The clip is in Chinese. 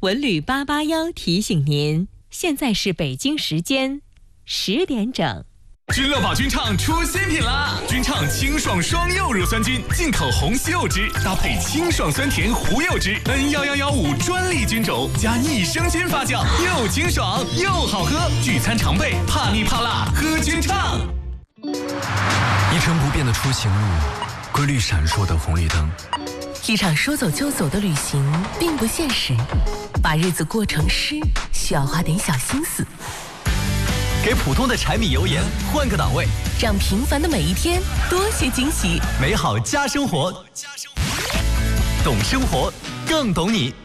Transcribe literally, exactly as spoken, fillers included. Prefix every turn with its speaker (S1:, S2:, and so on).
S1: 文旅八八幺提醒您，现在是北京时间十点整。
S2: 君乐宝君畅出新品啦！君畅清爽双柚乳酸菌，进口红西柚汁，搭配清爽酸甜胡柚汁 N 一一一五专利菌种，加益生菌发酵，又清爽又好喝。聚餐常备，怕腻怕辣，喝君畅。
S3: 一成不变的出行路，规律闪烁的红绿灯。
S4: 一场说走就走的旅行并不现实，把日子过成诗，需要花点小心思。
S5: 给普通的柴米油盐换个档位，
S4: 让平凡的每一天多些惊喜。
S5: 美好加生活，懂生活更懂你。